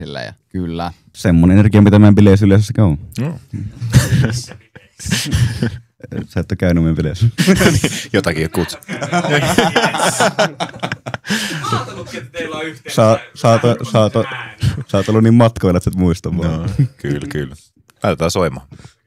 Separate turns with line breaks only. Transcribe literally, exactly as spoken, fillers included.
Silleen, ja kyllä.
Semmoinen energia, mitä meidän bileissä yleensä on.
No.
Sä et ole käynyt meidän bileissä.
Jotakin kutsu.
Ajatellutkin, että teillä on yhteen.
Sä, sä, sä, sä, sä oot ollut niin matkoilla, että sä et muista vaan.
No, kyllä, kyllä. Laitetaan soimaan.